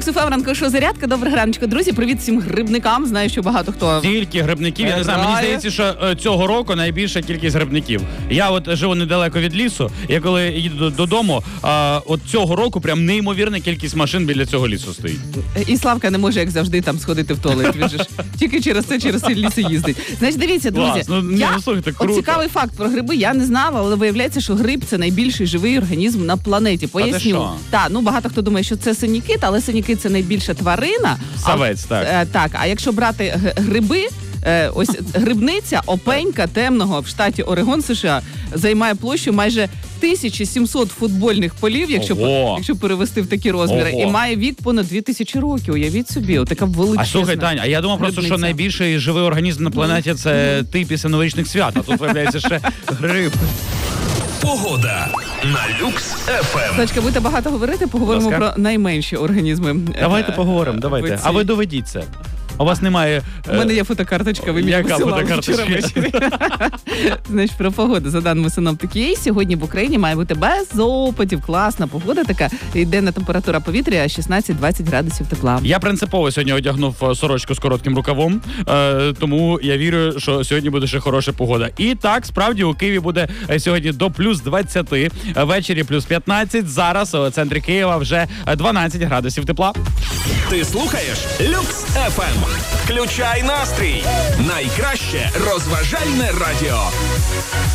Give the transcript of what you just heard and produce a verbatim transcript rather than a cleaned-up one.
Люкс еф ем, ранкова шоу «Зарядка». Доброго раночку, друзі. Привіт всім грибникам. Знаю, що багато хто... Тільки грибників. Я не знаю, мені здається, що е, цього року найбільша кількість грибників. Я от живу недалеко від лісу, я коли їду додому, е, от цього року прям неймовірна кількість машин біля цього лісу стоїть. І Славка не може, як завжди, там сходити в туалет. Він же ж тільки через це, через цей ліс і їздить. Значить, дивіться, друзі. Клас, ну, ні, я... ну, слухайте, от круто. цікавий факт про гриби я не знала, але виявляється, що гриб – це найбільший живий організм на планеті. Поясню. Так, ну багато хто думає, що це синікит, але синікит – це найбільша тварина. Савець, так. А, так, а якщо брати гриби, ось грибниця опенька темного в штаті Орегон, США, займає площу майже тисяча сімсот футбольних полів, якщо, якщо перевести в такі розміри, Ого. і має вік понад дві тисячі років. Уявіть собі, отака величезна. А слухай, Таня, а я думав просто, що найбільший живий організм на планеті – це ти після новорічних свят, а тут виявляється ще гриб. Погода на Люкс еф ем. Сачка, будете багато говорити, поговоримо Ласка. про найменші організми. Давайте поговоримо, давайте. А ви доведіть це. У вас немає... У мене є фотокарточка, ви мені Яка посилали фотокарточка? вчора ввечері. Значить, про погоду. За даними синоптиків, сьогодні в Україні має бути без опадів. Класна погода така. Денна температура повітря шістнадцять-двадцять градусів тепла. Я принципово сьогодні одягнув сорочку з коротким рукавом, е, тому я вірю, що сьогодні буде ще хороша погода. І так, справді, у Києві буде сьогодні до плюс двадцяти, ввечері плюс п'ятнадцять, зараз у центрі Києва вже дванадцять градусів тепла. Ти слухаєш Люкс еф ем. Включай настрій. Найкраще розважальне радіо.